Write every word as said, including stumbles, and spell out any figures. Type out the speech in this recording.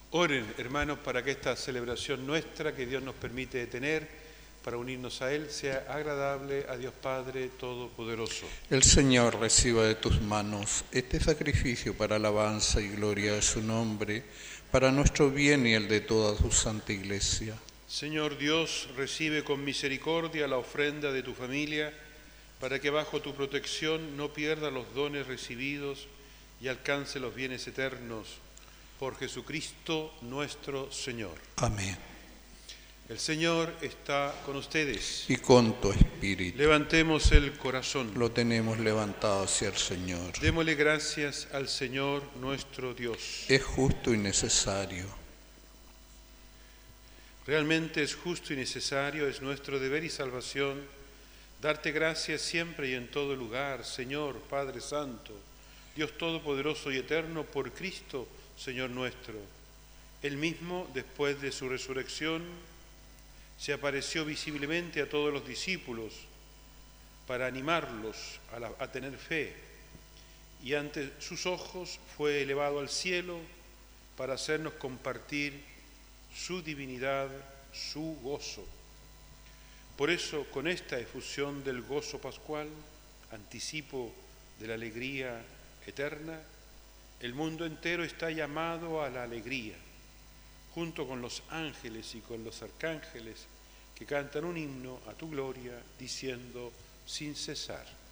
Oren, hermanos, para que esta celebración nuestra que Dios nos permite tener, para unirnos a Él, sea agradable a Dios Padre Todopoderoso. El Señor reciba de tus manos este sacrificio para alabanza y gloria de su nombre, para nuestro bien y el de toda su santa Iglesia. Señor Dios, recibe con misericordia la ofrenda de tu familia, para que bajo tu protección no pierda los dones recibidos y alcance los bienes eternos. Por Jesucristo nuestro Señor. Amén. El Señor está con ustedes. Y con tu espíritu. Levantemos el corazón. Lo tenemos levantado hacia el Señor. Démosle gracias al Señor nuestro Dios. Es justo y necesario. Realmente es justo y necesario, es nuestro deber y salvación, darte gracias siempre y en todo lugar, Señor, Padre Santo, Dios Todopoderoso y Eterno, por Cristo, Señor nuestro. Él mismo, después de su resurrección, se apareció visiblemente a todos los discípulos para animarlos a, la, a tener fe, y ante sus ojos fue elevado al cielo para hacernos compartir su divinidad, su gozo. Por eso, con esta efusión del gozo pascual, anticipo de la alegría eterna, el mundo entero está llamado a la alegría, junto con los ángeles y con los arcángeles que cantan un himno a tu gloria, diciendo sin cesar: